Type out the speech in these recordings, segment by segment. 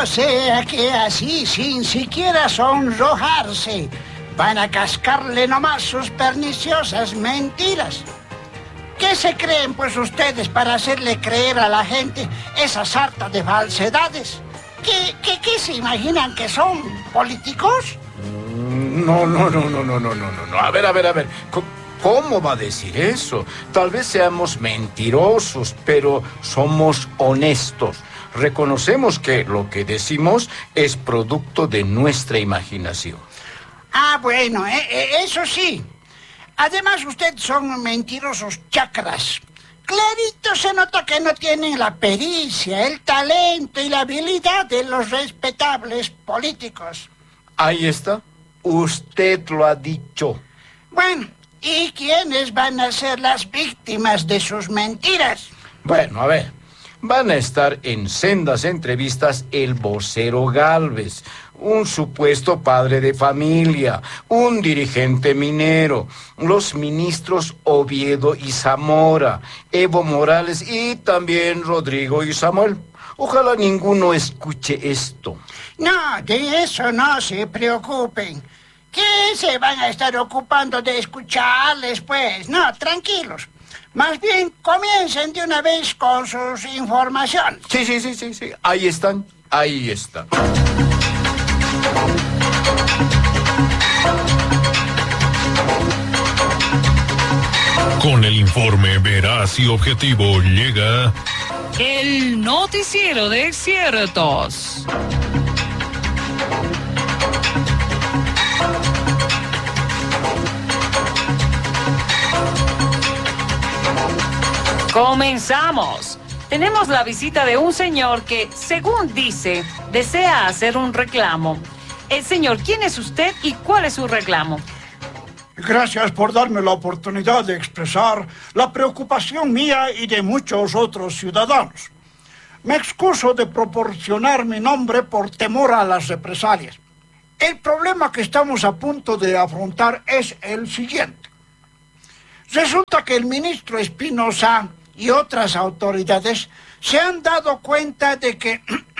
O sea que así, sin siquiera sonrojarse, van a cascarle nomás sus perniciosas mentiras. ¿Qué se creen, pues, ustedes para hacerle creer a la gente esa sarta de falsedades? ¿Qué se imaginan que son? ¿Políticos? No. A ver. ¿Cómo va a decir eso? Tal vez seamos mentirosos, pero somos honestos. Reconocemos que lo que decimos es producto de nuestra imaginación. Ah, bueno, eso sí. Además, ustedes son mentirosos chacras. Clarito se nota que no tienen la pericia, el talento y la habilidad de los respetables políticos. Ahí está. Usted lo ha dicho. Bueno, ¿y quiénes van a ser las víctimas de sus mentiras? Bueno, a ver. Van a estar en sendas entrevistas el vocero Gálvez, un supuesto padre de familia, un dirigente minero, los ministros Oviedo y Zamora, Evo Morales y también Rodrigo y Samuel. Ojalá ninguno escuche esto. No, de eso no se preocupen. ¿Qué se van a estar ocupando de escucharles, pues? No, tranquilos. Más bien, comiencen de una vez con sus informaciones. Sí. Ahí están. Con el informe veraz y objetivo llega... El noticiero de expertos. Comenzamos. Tenemos la visita de un señor que, según dice, desea hacer un reclamo. Señor, ¿quién es usted y cuál es su reclamo? Gracias por darme la oportunidad de expresar la preocupación mía y de muchos otros ciudadanos. Me excuso de proporcionar mi nombre por temor a las represalias. El problema que estamos a punto de afrontar es el siguiente. Resulta que el ministro Espinosa y otras autoridades se han dado cuenta de que,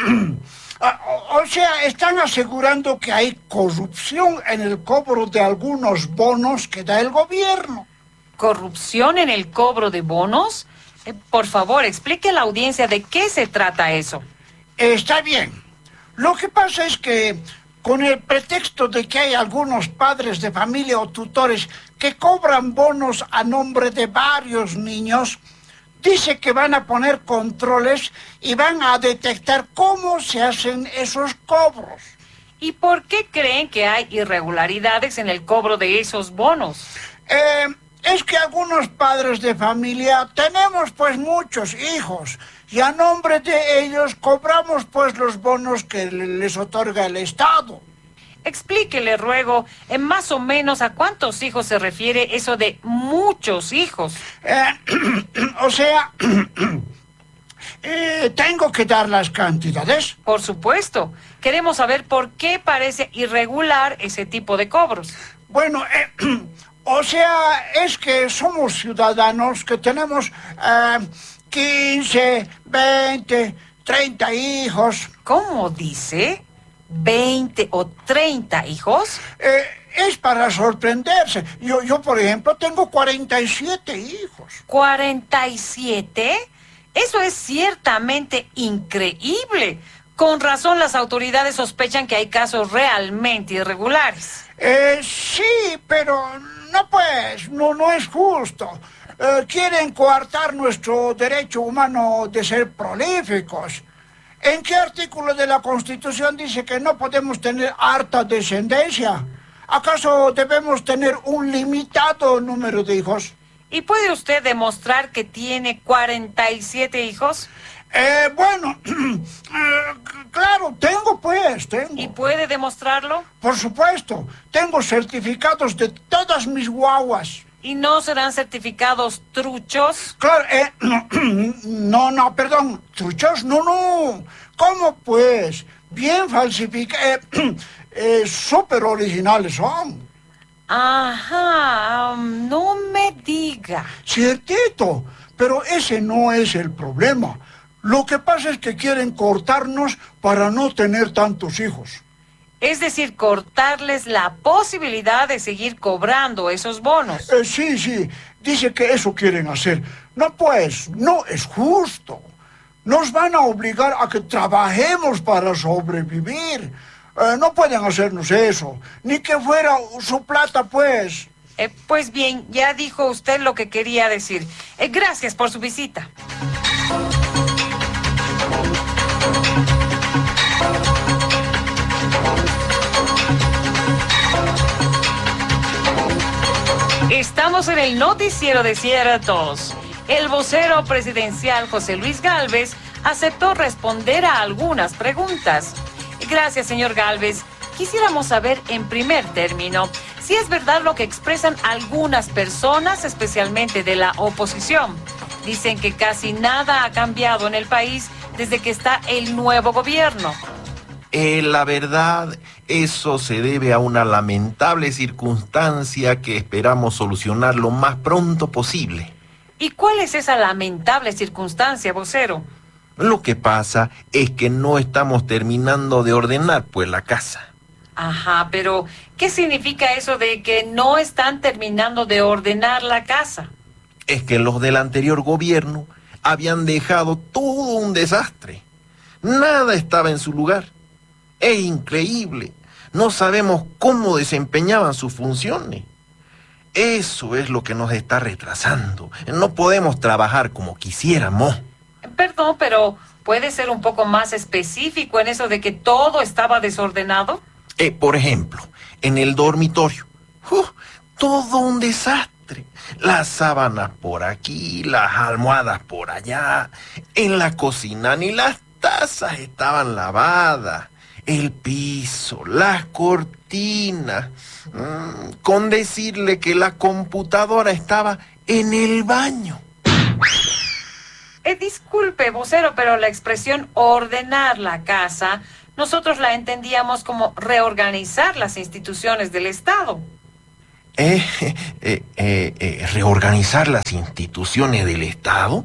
están asegurando que hay corrupción en el cobro de algunos bonos que da el gobierno. ¿Corrupción en el cobro de bonos? Por favor, explique a la audiencia de qué se trata eso. Está bien. Lo que pasa es que, con el pretexto de que hay algunos padres de familia o tutores que cobran bonos a nombre de varios niños, dice que van a poner controles y van a detectar cómo se hacen esos cobros. ¿Y por qué creen que hay irregularidades en el cobro de esos bonos? Es que algunos padres de familia tenemos pues muchos hijos y a nombre de ellos cobramos pues los bonos que les otorga el Estado. Explíquele, ruego, más o menos a cuántos hijos se refiere eso de muchos hijos. ¿Tengo que dar las cantidades? Por supuesto. Queremos saber por qué parece irregular ese tipo de cobros. Bueno, es que somos ciudadanos que tenemos 15, 20, 30 hijos. ¿Cómo dice? ¿20 o 30 hijos? Es para sorprenderse. Yo, por ejemplo, tengo 47 hijos. ¿47? Eso es ciertamente increíble. Con razón las autoridades sospechan que hay casos realmente irregulares. Sí, pero no es justo. Quieren coartar nuestro derecho humano de ser prolíficos. ¿En qué artículo de la Constitución dice que no podemos tener harta descendencia? ¿Acaso debemos tener un limitado número de hijos? ¿Y puede usted demostrar que tiene 47 hijos? Claro, tengo. ¿Y puede demostrarlo? Por supuesto, tengo certificados de todas mis guaguas. ¿Y no serán certificados truchos? Claro, perdón, truchos, no. ¿Cómo pues? Bien falsificados, súper originales son. Ajá, no me diga. Ciertito, pero ese no es el problema. Lo que pasa es que quieren cortarnos para no tener tantos hijos. Es decir, cortarles la posibilidad de seguir cobrando esos bonos. Sí, dice que eso quieren hacer. No, pues, no es justo. Nos van a obligar a que trabajemos para sobrevivir. No pueden hacernos eso, ni que fuera su plata, pues. Pues bien, ya dijo usted lo que quería decir. Gracias por su visita. Estamos en el noticiero de ciertos. El vocero presidencial José Luis Gálvez aceptó responder a algunas preguntas. Gracias, señor Gálvez. Quisiéramos saber en primer término si es verdad lo que expresan algunas personas, especialmente de la oposición. Dicen que casi nada ha cambiado en el país desde que está el nuevo gobierno. La verdad, eso se debe a una lamentable circunstancia que esperamos solucionar lo más pronto posible. ¿Y cuál es esa lamentable circunstancia, vocero? Lo que pasa es que no estamos terminando de ordenar, pues, la casa. Ajá, pero ¿qué significa eso de que no están terminando de ordenar la casa? Es que los del anterior gobierno habían dejado todo un desastre. Nada estaba en su lugar. Es increíble. No sabemos cómo desempeñaban sus funciones. Eso es lo que nos está retrasando. No podemos trabajar como quisiéramos. Perdón, pero ¿puede ser un poco más específico en eso de que todo estaba desordenado? Por ejemplo, en el dormitorio. Todo un desastre. Las sábanas por aquí, las almohadas por allá. En la cocina ni las tazas estaban lavadas. El piso, las cortinas. Con decirle que la computadora estaba en el baño. Disculpe, vocero, pero la expresión ordenar la casa, nosotros la entendíamos como reorganizar las instituciones del Estado. Reorganizar las instituciones del Estado.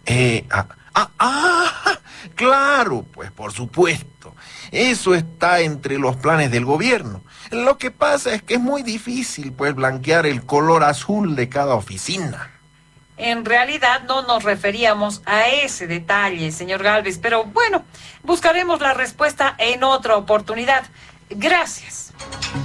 Claro, pues por supuesto. Eso está entre los planes del gobierno. Lo que pasa es que es muy difícil, pues, blanquear el color azul de cada oficina. En realidad no nos referíamos a ese detalle, señor Gálvez, pero bueno, buscaremos la respuesta en otra oportunidad. Gracias.